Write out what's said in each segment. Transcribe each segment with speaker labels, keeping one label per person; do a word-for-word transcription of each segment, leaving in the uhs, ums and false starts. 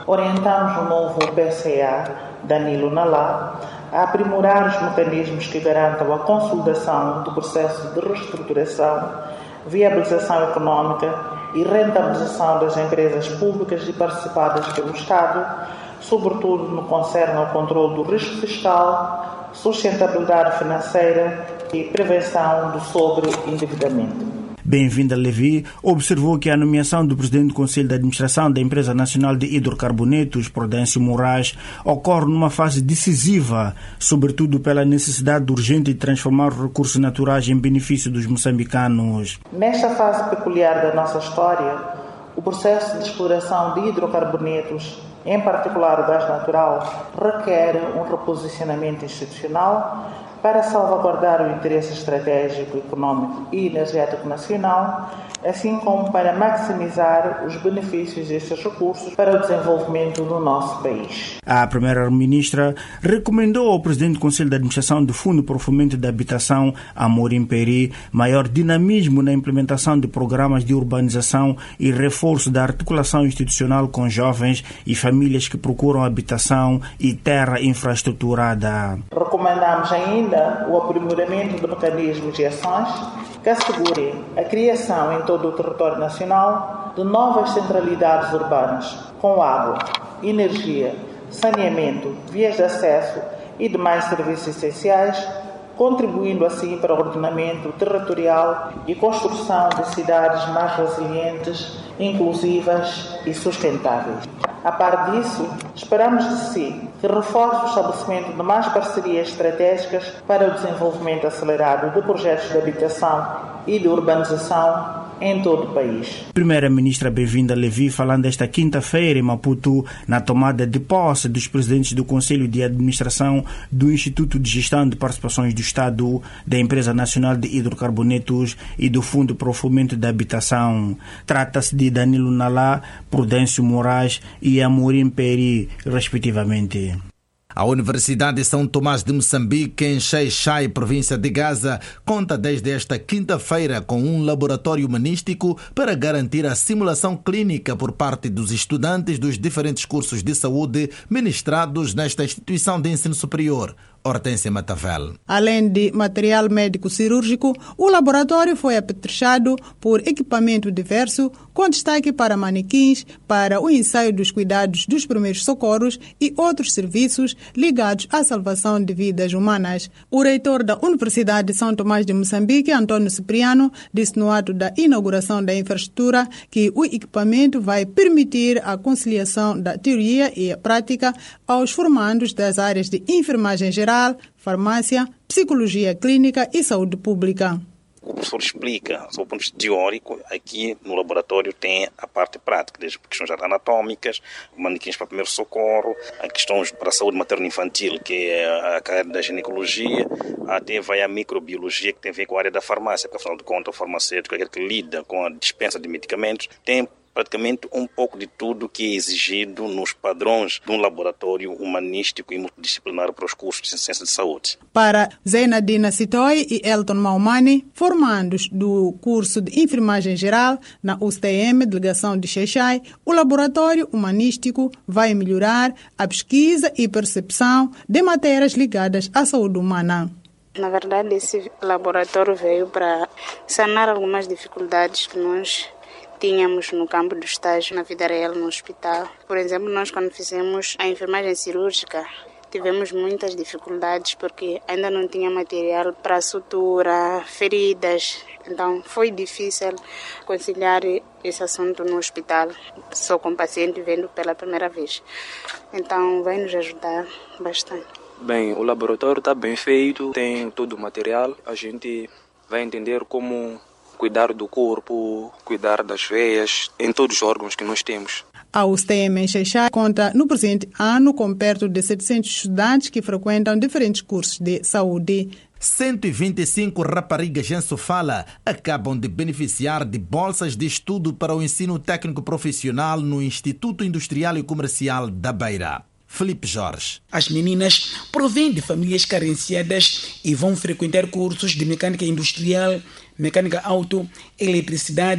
Speaker 1: Orientamos o novo P C A, Danilo Nalá, a aprimorar os mecanismos que garantam a consolidação do processo de reestruturação, viabilização económica e rentabilização das empresas públicas e participadas pelo Estado, sobretudo no que concerne ao controle do risco fiscal, sustentabilidade financeira e prevenção do sobreendividamento.
Speaker 2: Bem-vinda, Levi, observou que a nomeação do presidente do Conselho de Administração da Empresa Nacional de Hidrocarbonetos, Prudêncio Moraes, ocorre numa fase decisiva, sobretudo pela necessidade urgente de transformar os recursos naturais em benefício dos moçambicanos.
Speaker 1: Nesta fase peculiar da nossa história, o processo de exploração de hidrocarbonetos, em particular o gás natural, requer um reposicionamento institucional para salvaguardar o interesse estratégico, económico e energético nacional, assim como para maximizar os benefícios destes recursos para o desenvolvimento do nosso país.
Speaker 2: A Primeira-Ministra recomendou ao Presidente do Conselho de Administração do Fundo para o Fomento da Habitação, Amorim Peri, maior dinamismo na implementação de programas de urbanização e reforço da articulação institucional com jovens e famílias que procuram habitação e terra infraestruturada.
Speaker 1: Recomendamos ainda o aprimoramento de mecanismos e ações que assegurem a criação em todo o território nacional de novas centralidades urbanas com água, energia, saneamento, vias de acesso e demais serviços essenciais, contribuindo assim para o ordenamento territorial e construção de cidades mais resilientes, inclusivas e sustentáveis. A par disso, esperamos de si que reforce o estabelecimento de mais parcerias estratégicas para o desenvolvimento acelerado de projetos de habitação e de urbanização em todo o país.
Speaker 2: Primeira-Ministra Bem-vinda Levi, falando esta quinta-feira em Maputo, na tomada de posse dos presidentes do Conselho de Administração do Instituto de Gestão de Participações do Estado, da Empresa Nacional de Hidrocarbonetos e do Fundo para o Fomento da Habitação. Trata-se de Danilo Nalá, Prudêncio Moraes e Amorim Peri, respectivamente.
Speaker 3: A Universidade de São Tomás de Moçambique, em Xai-Xai, província de Gaza, conta desde esta quinta-feira com um laboratório humanístico para garantir a simulação clínica por parte dos estudantes dos diferentes cursos de saúde ministrados nesta instituição de ensino superior. Hortência Matavel.
Speaker 4: Além de material médico cirúrgico, o laboratório foi apetrechado por equipamento diverso, com destaque para manequins, para o ensaio dos cuidados dos primeiros socorros e outros serviços ligados à salvação de vidas humanas. O reitor da Universidade de São Tomás de Moçambique, Antônio Cipriano, disse no ato da inauguração da infraestrutura que o equipamento vai permitir a conciliação da teoria e a prática aos formandos das áreas de enfermagem geral, farmácia, psicologia clínica e saúde pública.
Speaker 5: O professor explica, sob o ponto de vista teórico, aqui no laboratório tem a parte prática, desde questões anatômicas, manequins para primeiro socorro, a questões para a saúde materno-infantil, que é a área da ginecologia, até vai a microbiologia, que tem a ver com a área da farmácia, porque afinal de contas o farmacêutico é aquele que lida com a dispensa de medicamentos, tem praticamente um pouco de tudo que é exigido nos padrões de um laboratório humanístico e multidisciplinar para os cursos de ciência de saúde.
Speaker 4: Para Zeinadina Sitoi e Elton Maumani, formandos do curso de enfermagem geral na U S T M, delegação de Xai-Xai, o laboratório humanístico vai melhorar a pesquisa e percepção de matérias ligadas à saúde humana.
Speaker 6: Na verdade, esse laboratório veio para sanar algumas dificuldades que nós tínhamos no campo do estágio, na vida real, no hospital. Por exemplo, nós quando fizemos a enfermagem cirúrgica, tivemos muitas dificuldades porque ainda não tinha material para sutura, feridas. Então foi difícil conciliar esse assunto no hospital, só com o paciente vendo pela primeira vez. Então vai nos ajudar bastante.
Speaker 7: Bem, o laboratório está bem feito, tem todo o material. A gente vai entender como cuidar do corpo, cuidar das veias, em todos os órgãos que nós temos.
Speaker 4: A U S T M em Xai-Xai conta no presente ano com perto de setecentos estudantes que frequentam diferentes cursos de saúde.
Speaker 3: cento e vinte e cinco raparigas em Sofala acabam de beneficiar de bolsas de estudo para o ensino técnico profissional no Instituto Industrial e Comercial da Beira. Felipe Jorge.
Speaker 8: As meninas provêm de famílias carenciadas e vão frequentar cursos de mecânica industrial, mecânica auto, eletricidade,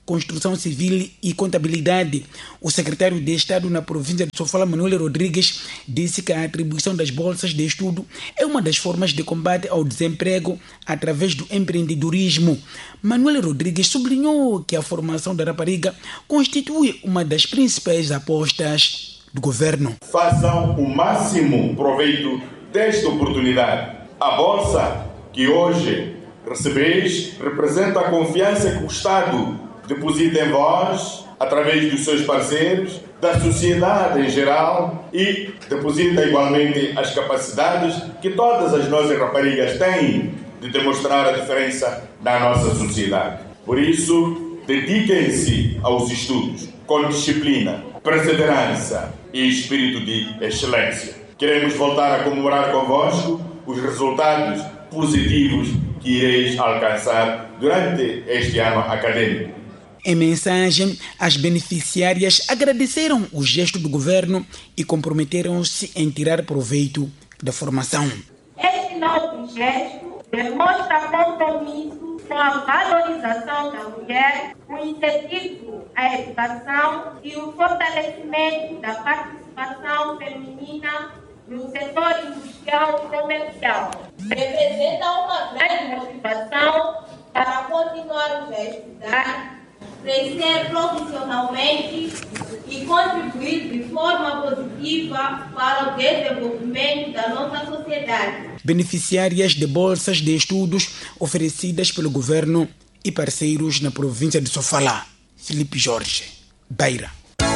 Speaker 8: Construção Civil e Contabilidade. O secretário de Estado na província de Sofala, Manuel Rodrigues, disse que a atribuição das bolsas de estudo é uma das formas de combate ao desemprego através do empreendedorismo. Manuel Rodrigues sublinhou que a formação da rapariga constitui uma das principais apostas do governo.
Speaker 9: Façam o máximo proveito desta oportunidade. A bolsa que hoje recebeis representa a confiança que o Estado deposita em vós, através dos seus parceiros, da sociedade em geral, e deposita igualmente as capacidades que todas as nossas raparigas têm de demonstrar a diferença na nossa sociedade. Por isso, dediquem-se aos estudos com disciplina, perseverança e espírito de excelência. Queremos voltar a comemorar convosco os resultados positivos que ireis alcançar durante este ano acadêmico.
Speaker 8: Em mensagem, as beneficiárias agradeceram o gesto do governo e comprometeram-se em tirar proveito da formação.
Speaker 10: Este novo gesto demonstra compromisso com a valorização da mulher, o incentivo à educação e o fortalecimento da participação feminina no setor industrial e comercial. Representa uma grande motivação para continuarmos a estudar, crescer profissionalmente e contribuir de forma positiva para o desenvolvimento da nossa sociedade.
Speaker 8: Beneficiárias de bolsas de estudos oferecidas pelo governo e parceiros na província de Sofala. Filipe Jorge, Beira.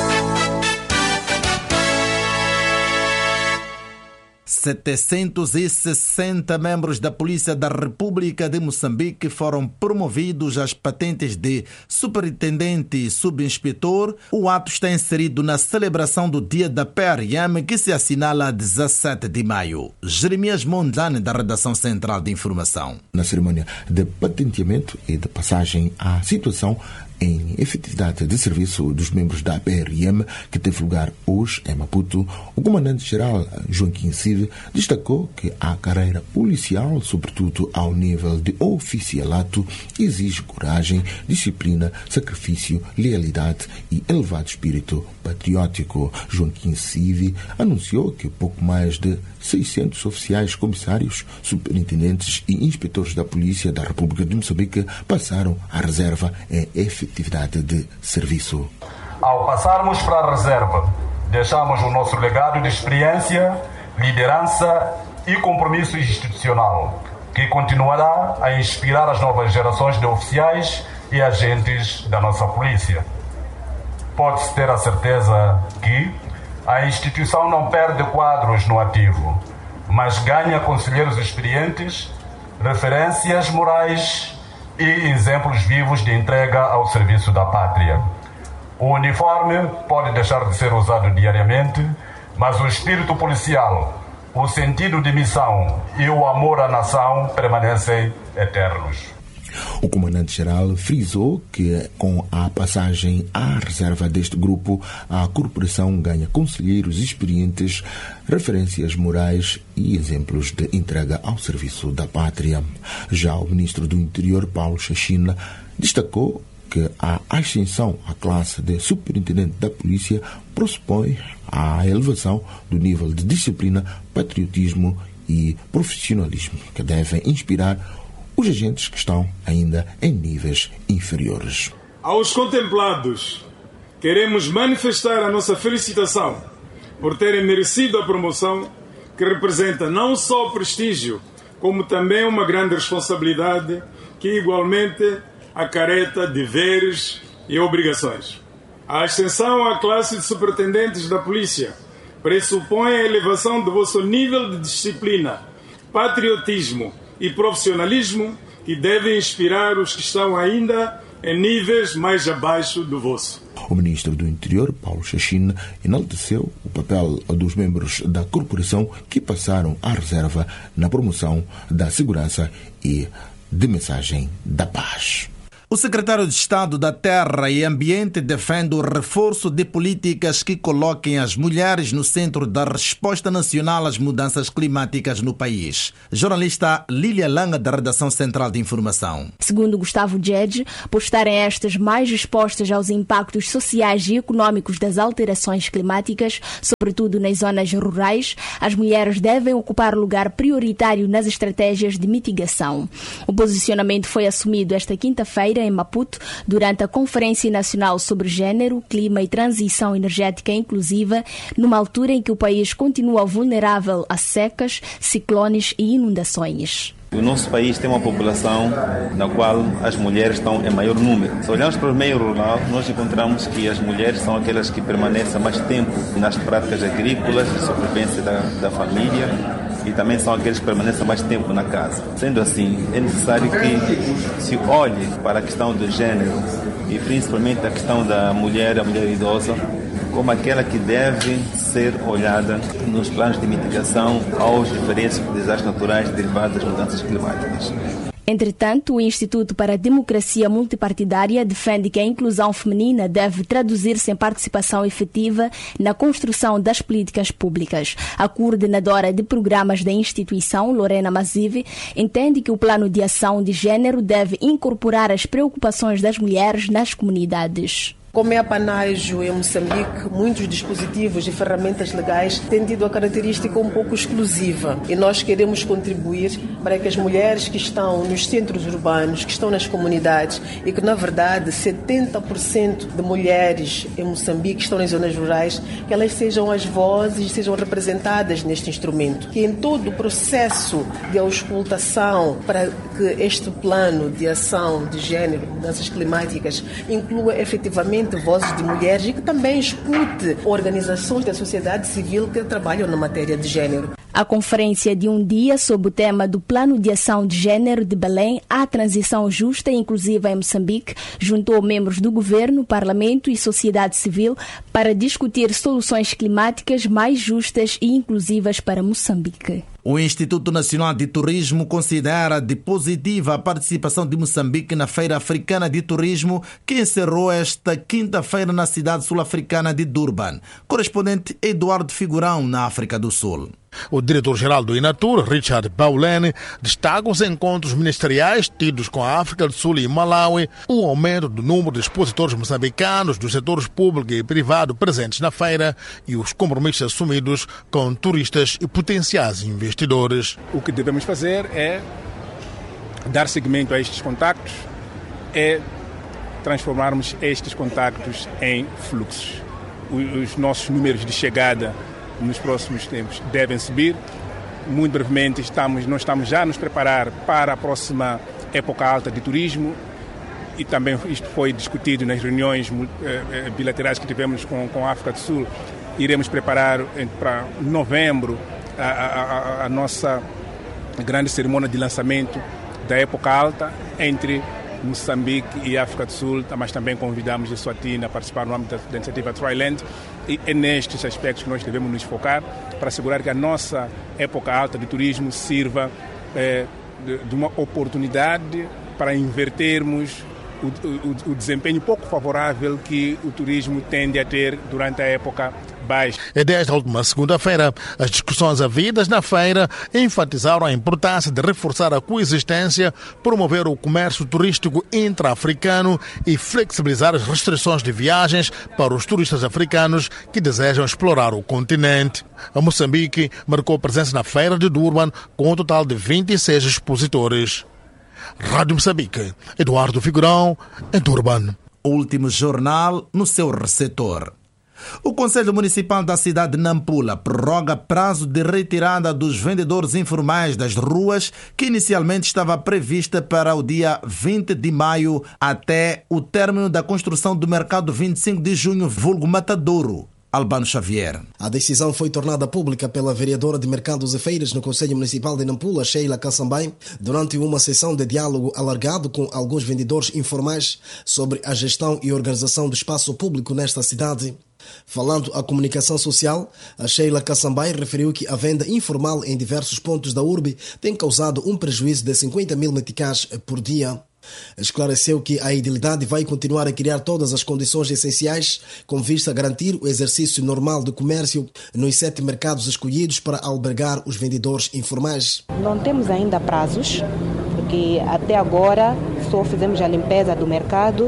Speaker 3: setecentos e sessenta membros da Polícia da República de Moçambique foram promovidos às patentes de superintendente e subinspetor. O ato está inserido na celebração do Dia da P R M, que se assinala a dezassete de maio. Jeremias Mondlane, da Redação Central de Informação.
Speaker 11: Na cerimônia de patenteamento e de passagem à situação em efetividade de serviço dos membros da P R M, que teve lugar hoje em Maputo, o comandante-geral Joaquim Cive destacou que a carreira policial, sobretudo ao nível de oficialato, exige coragem, disciplina, sacrifício, lealidade e elevado espírito patriótico. Joaquim Cive anunciou que pouco mais de seiscentos oficiais, comissários, superintendentes e inspetores da Polícia da República de Moçambique passaram à reserva em efetividade de serviço.
Speaker 12: Ao passarmos para a reserva, deixamos o nosso legado de experiência, liderança e compromisso institucional, que continuará a inspirar as novas gerações de oficiais e agentes da nossa polícia. Pode-se ter a certeza que a instituição não perde quadros no ativo, mas ganha conselheiros experientes, referências morais e exemplos vivos de entrega ao serviço da pátria. O uniforme pode deixar de ser usado diariamente, mas o espírito policial, o sentido de missão e o amor à nação permanecem eternos.
Speaker 11: O comandante-geral frisou que, com a passagem à reserva deste grupo, a corporação ganha conselheiros experientes, referências morais e exemplos de entrega ao serviço da pátria. Já o ministro do Interior, Paulo Chachina, destacou que a ascensão à classe de superintendente da polícia pressupõe a elevação do nível de disciplina, patriotismo e profissionalismo que devem inspirar os agentes que estão ainda em níveis inferiores.
Speaker 13: Aos contemplados, queremos manifestar a nossa felicitação por terem merecido a promoção, que representa não só prestígio, como também uma grande responsabilidade que igualmente acarreta deveres e obrigações. A ascensão à classe de superintendentes da polícia pressupõe a elevação do vosso nível de disciplina, patriotismo e profissionalismo, que devem inspirar os que estão ainda em níveis mais abaixo do vosso.
Speaker 11: O ministro do Interior, Paulo Chachina, enalteceu o papel dos membros da corporação que passaram à reserva na promoção da segurança e de mensagem da paz.
Speaker 3: O secretário de Estado da Terra e Ambiente defende o reforço de políticas que coloquem as mulheres no centro da resposta nacional às mudanças climáticas no país. Jornalista Lília Langa, da Redação Central de Informação.
Speaker 14: Segundo Gustavo Djedje, por estarem estas mais expostas aos impactos sociais e econômicos das alterações climáticas, sobretudo nas zonas rurais, as mulheres devem ocupar lugar prioritário nas estratégias de mitigação. O posicionamento foi assumido esta quinta-feira em Maputo, durante a Conferência Nacional sobre Gênero, Clima e Transição Energética Inclusiva, numa altura em que o país continua vulnerável a secas, ciclones e inundações.
Speaker 15: O nosso país tem uma população na qual as mulheres estão em maior número. Se olharmos para o meio rural, nós encontramos que as mulheres são aquelas que permanecem mais tempo nas práticas agrícolas, de sobrevivência da, da família, e também são aqueles que permanecem mais tempo na casa. Sendo assim, é necessário que se olhe para a questão do gênero e principalmente a questão da mulher, a mulher idosa, como aquela que deve ser olhada nos planos de mitigação aos diferentes desastres naturais derivados das mudanças climáticas.
Speaker 14: Entretanto, o Instituto para a Democracia Multipartidária defende que a inclusão feminina deve traduzir-se em participação efetiva na construção das políticas públicas. A coordenadora de programas da instituição, Lorena Mazive, entende que o plano de ação de gênero deve incorporar as preocupações das mulheres nas comunidades.
Speaker 16: Como é apanágio em Moçambique, muitos dispositivos e ferramentas legais têm tido a característica um pouco exclusiva e nós queremos contribuir para que as mulheres que estão nos centros urbanos, que estão nas comunidades e que, na verdade, setenta por cento de mulheres em Moçambique estão nas zonas rurais, que elas sejam as vozes, sejam representadas neste instrumento. Que em todo o processo de auscultação para que este plano de ação de género, mudanças climáticas, inclua efetivamente vozes de mulheres e que também escute organizações da sociedade civil que trabalham na matéria de gênero.
Speaker 14: A conferência de um dia sob o tema do Plano de Ação de Gênero de Belém à Transição Justa e Inclusiva em Moçambique juntou membros do governo, parlamento e sociedade civil para discutir soluções climáticas mais justas e inclusivas para Moçambique.
Speaker 3: O Instituto Nacional de Turismo considera de positiva a participação de Moçambique na Feira Africana de Turismo, que encerrou esta quinta-feira na cidade sul-africana de Durban. Correspondente Eduardo Figurão, na África do Sul.
Speaker 17: O diretor-geral do Inatur, Richard Paulene, destaca os encontros ministeriais tidos com a África do Sul e Malawi, o aumento do número de expositores moçambicanos dos setores público e privado presentes na feira e os compromissos assumidos com turistas e potenciais investidores.
Speaker 18: O que devemos fazer é dar seguimento a estes contactos, é transformarmos estes contactos em fluxos. Os nossos números de chegada nos próximos tempos devem subir. Muito brevemente estamos, nós estamos já a nos preparar para a próxima época alta de turismo e também isto foi discutido nas reuniões eh, bilaterais que tivemos com, com a África do Sul. Iremos preparar para novembro a, a, a nossa grande cerimônia de lançamento da época alta entre Moçambique e África do Sul, mas também convidamos a Eswatini a participar no âmbito da iniciativa Triland. E é nestes aspectos que nós devemos nos focar para assegurar que a nossa época alta de turismo sirva eh, de, de uma oportunidade para invertermos o, o, o desempenho pouco favorável que o turismo tende a ter durante a época baixa.
Speaker 17: E desde a última segunda-feira, as discussões havidas na feira enfatizaram a importância de reforçar a coexistência, promover o comércio turístico intra-africano e flexibilizar as restrições de viagens para os turistas africanos que desejam explorar o continente. A Moçambique marcou presença na feira de Durban com um total de vinte e seis expositores. Rádio Moçambique, Eduardo Figurão, em Durban.
Speaker 3: Último jornal no seu receptor. O Conselho Municipal da cidade de Nampula prorroga prazo de retirada dos vendedores informais das ruas, que inicialmente estava prevista para o dia vinte de maio até o término da construção do mercado vinte e cinco de junho, vulgo Matadouro. Albano Xavier.
Speaker 19: A decisão foi tornada pública pela vereadora de Mercados e Feiras no Conselho Municipal de Nampula, Sheila Kassambay, durante uma sessão de diálogo alargado com alguns vendedores informais sobre a gestão e organização do espaço público nesta cidade. Falando à comunicação social, a Sheila Kassambay referiu que a venda informal em diversos pontos da urbe tem causado um prejuízo de cinquenta mil meticais por dia. Esclareceu que a edilidade vai continuar a criar todas as condições essenciais com vista a garantir o exercício normal do comércio nos sete mercados escolhidos para albergar os vendedores informais.
Speaker 20: Não temos ainda prazos, porque até agora só fizemos a limpeza do mercado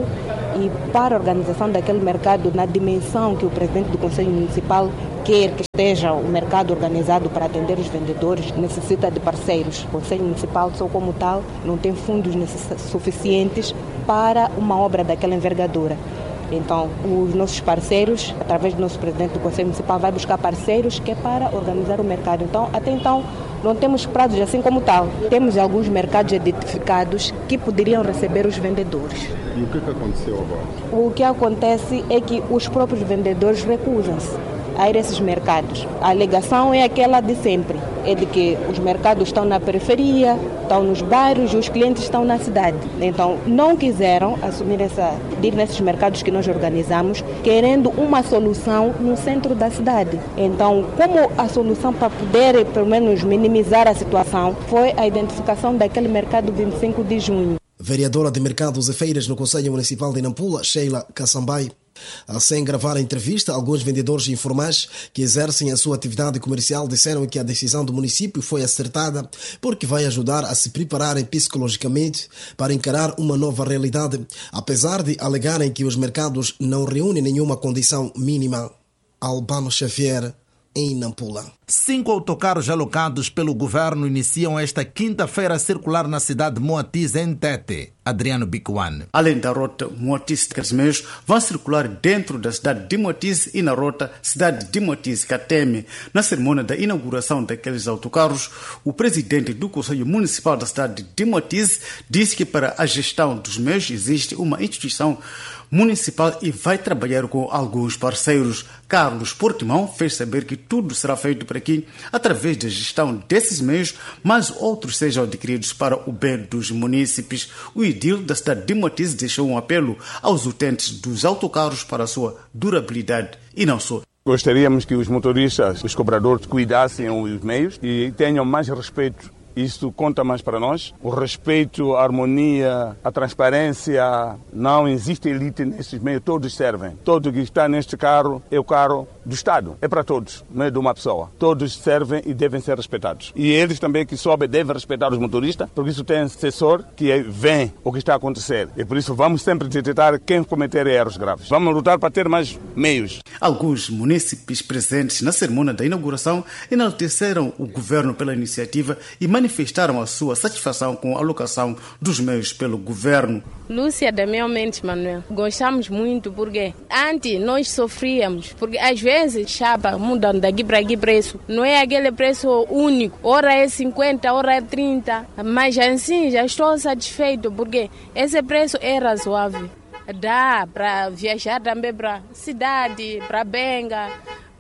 Speaker 20: e para a organização daquele mercado na dimensão que o presidente do Conselho Municipal quer que esteja o mercado organizado para atender os vendedores, necessita de parceiros. O Conselho Municipal, só como tal, não tem fundos suficientes para uma obra daquela envergadura. Então, os nossos parceiros, através do nosso presidente do Conselho Municipal, vai buscar parceiros que é para organizar o mercado. Então, até então, não temos prazos assim como tal. Temos alguns mercados identificados que poderiam receber os vendedores.
Speaker 21: E o que, que aconteceu agora?
Speaker 20: O que acontece é que os próprios vendedores recusam-se a ir a esses mercados. A alegação é aquela de sempre, é de que os mercados estão na periferia, estão nos bairros e os clientes estão na cidade. Então, não quiseram assumir essa, ir nesses mercados que nós organizamos, querendo uma solução no centro da cidade. Então, como a solução para poder, pelo menos, minimizar a situação, foi a identificação daquele mercado vinte e cinco de junho.
Speaker 19: Vereadora de Mercados e Feiras no Conselho Municipal de Nampula, Sheila Kassambai. Sem gravar a entrevista, alguns vendedores informais que exercem a sua atividade comercial disseram que a decisão do município foi acertada porque vai ajudar a se prepararem psicologicamente para encarar uma nova realidade, apesar de alegarem que os mercados não reúnem nenhuma condição mínima. Albano Xavier, em Nampula.
Speaker 3: Cinco autocarros alocados pelo governo iniciam esta quinta-feira a circular na cidade de Moatiz, em Tete. Adriano Bicuane.
Speaker 22: Além da rota Moatiz-Casmeiros, vão circular dentro da cidade de Moatiz e na rota cidade de Moatiz-Cateme. Na cerimônia da inauguração daqueles autocarros, o presidente do Conselho Municipal da cidade de Moatiz disse que para a gestão dos meios existe uma instituição municipal e vai trabalhar com alguns parceiros. Carlos Portimão fez saber que tudo será feito por aqui através da gestão desses meios, mas outros sejam adquiridos para o bem dos munícipes. O edil da cidade de Moatiz deixou um apelo aos utentes dos autocarros para a sua durabilidade e não só.
Speaker 23: Gostaríamos que os motoristas, os cobradores, cuidassem os meios e tenham mais respeito. Isso conta mais para nós. O respeito, a harmonia, a transparência, não existe elite nesses meios, todos servem. Todo que está neste carro é o carro do Estado, é para todos, não é de uma pessoa. Todos servem e devem ser respeitados. E eles também que sobem devem respeitar os motoristas, porque isso tem assessor que vê o que está a acontecer. E por isso vamos sempre detectar quem cometer erros graves. Vamos lutar para ter mais meios.
Speaker 22: Alguns munícipes presentes na cerimônia da inauguração enalteceram o governo pela iniciativa e manifestaram a sua satisfação com a alocação dos meios pelo governo.
Speaker 24: Lúcia Damião Mendes Manuel, gostamos muito porque antes nós sofríamos, porque às vezes chapa mudando daqui para aqui preço, não é aquele preço único, ora é cinquenta, ora é trinta, mas assim já estou satisfeito porque esse preço é razoável. Dá para viajar também para cidade, para Benga,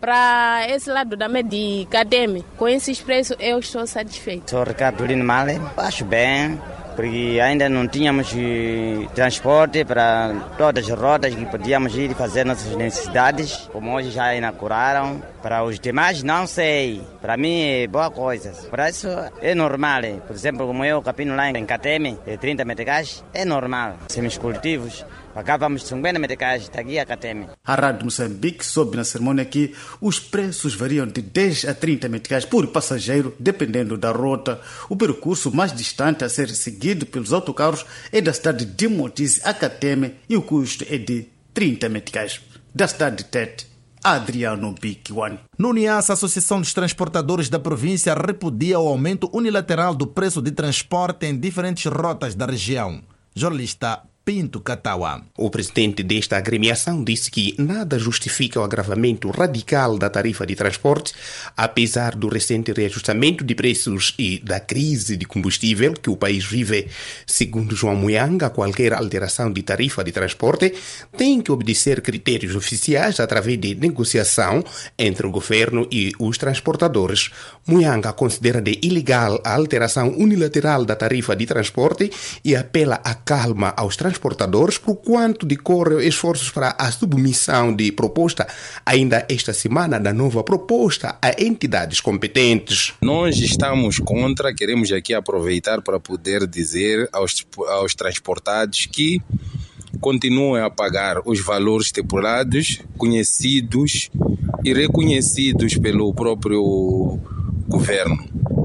Speaker 24: para esse lado também de Cateme. Com esses preços eu estou satisfeito.
Speaker 25: Sou Ricardo Lino Male, acho bem, porque ainda não tínhamos transporte para todas as rotas que podíamos ir fazer nossas necessidades, como hoje já inauguraram. Para os demais não sei, para mim é boa coisa, para isso é normal. Por exemplo, como eu capino lá em Cateme, é trinta meticais, é normal. Semicultivos, pagávamos cinquenta meticais daqui a Cateme.
Speaker 22: A Rádio Moçambique soube na cerimônia que os preços variam de dez a trinta meticais por passageiro, dependendo da rota. O percurso mais distante a ser seguido pelos autocarros é da cidade de Moatiz a Cateme e o custo é de trinta meticais. Da cidade de Tete, Adriano Bicuane.
Speaker 3: No Niassa, a Associação dos Transportadores da província repudia o aumento unilateral do preço de transporte em diferentes rotas da região. Jornalista Pinto Catawa.
Speaker 26: O presidente desta agremiação disse que nada justifica o agravamento radical da tarifa de transporte, apesar do recente reajustamento de preços e da crise de combustível que o país vive. Segundo João Muyanga, qualquer alteração de tarifa de transporte tem que obedecer critérios oficiais através de negociação entre o governo e os transportadores. Muyanga considera de ilegal a alteração unilateral da tarifa de transporte e apela à calma aos transportadores transportadores, por quanto decorrem esforços para a submissão de proposta ainda esta semana da nova proposta a entidades competentes.
Speaker 1: Nós estamos contra, queremos aqui aproveitar para poder dizer aos, aos transportados que continuem a pagar os valores estipulados, conhecidos e reconhecidos pelo próprio governo.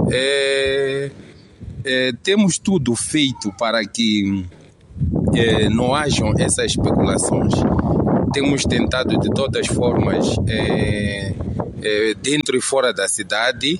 Speaker 1: É, é, temos tudo feito para que é, não hajam essas especulações. Temos tentado de todas as formas, é, é, dentro e fora da cidade,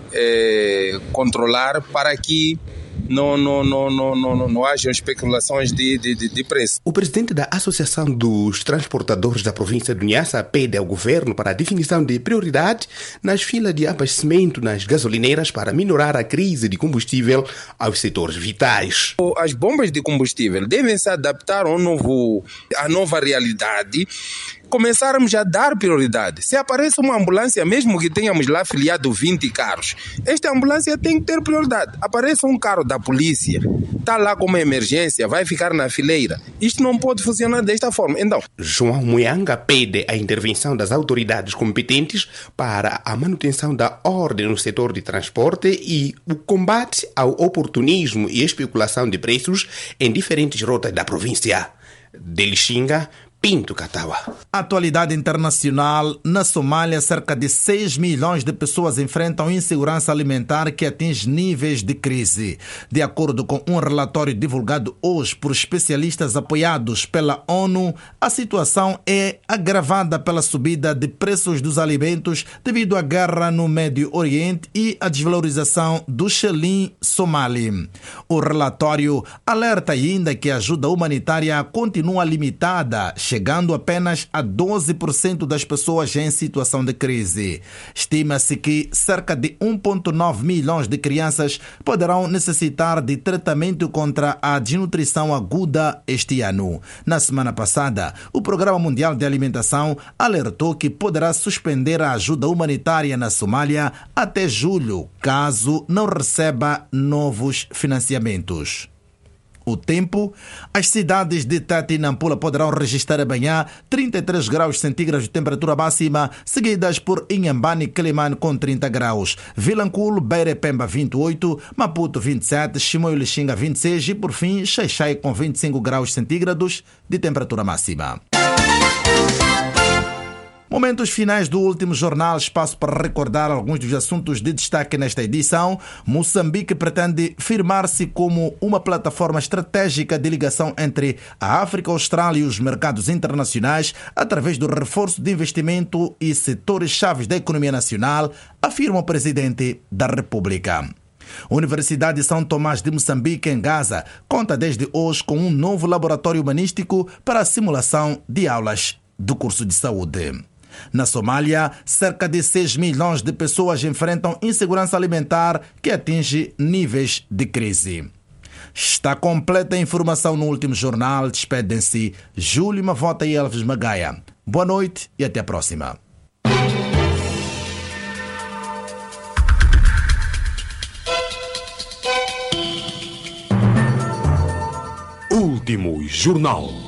Speaker 1: é, controlar para que Não, não, não, não, não, não hajam especulações de, de, de preço.
Speaker 26: O presidente da Associação dos Transportadores da província de Niassa pede ao governo para a definição de prioridade nas filas de abastecimento nas gasolineiras para minorar a crise de combustível aos setores vitais.
Speaker 1: As bombas de combustível devem se adaptar ao novo, à nova realidade. Começarmos a dar prioridade. Se aparece uma ambulância, mesmo que tenhamos lá afiliado vinte carros, esta ambulância tem que ter prioridade. Aparece um carro da polícia, está lá com uma emergência, vai ficar na fileira. Isto não pode funcionar desta forma. Então,
Speaker 26: João Muyanga pede a intervenção das autoridades competentes para a manutenção da ordem no setor de transporte e o combate ao oportunismo e especulação de preços em diferentes rotas da província. De Lixinga, Pinto Catawa.
Speaker 3: Atualidade internacional. Na Somália, cerca de seis milhões de pessoas enfrentam insegurança alimentar que atinge níveis de crise. De acordo com um relatório divulgado hoje por especialistas apoiados pela ONU, a situação é agravada pela subida de preços dos alimentos devido à guerra no Médio Oriente e à desvalorização do xelim somali. O relatório alerta ainda que a ajuda humanitária continua limitada, chegando apenas a doze por cento das pessoas em situação de crise. Estima-se que cerca de um vírgula nove milhões de crianças poderão necessitar de tratamento contra a desnutrição aguda este ano. Na semana passada, o Programa Mundial de Alimentação alertou que poderá suspender a ajuda humanitária na Somália até julho, caso não receba novos financiamentos. O tempo, as cidades de Tete e Nampula poderão registrar amanhã trinta e três graus centígrados de temperatura máxima, seguidas por Inhambane e Quelimane com trinta graus, Vilanculo, Beira e Pemba vinte e oito, Maputo vinte e sete, Chimoio e Lixinga vinte e seis e, por fim, Xai-Xai com vinte e cinco graus centígrados de temperatura máxima. Momentos finais do último jornal, espaço para recordar alguns dos assuntos de destaque nesta edição. Moçambique pretende firmar-se como uma plataforma estratégica de ligação entre a África, a Austrália e os mercados internacionais através do reforço de investimento e setores-chave da economia nacional, afirma o presidente da República. A Universidade de São Tomás de Moçambique, em Gaza, conta desde hoje com um novo laboratório humanístico para a simulação de aulas do curso de saúde. Na Somália, cerca de seis milhões de pessoas enfrentam insegurança alimentar que atinge níveis de crise. Está completa a informação no último jornal. Despedem-se Júlio Mavota e Elvis Magaia. Boa noite e até a próxima.
Speaker 2: Último jornal.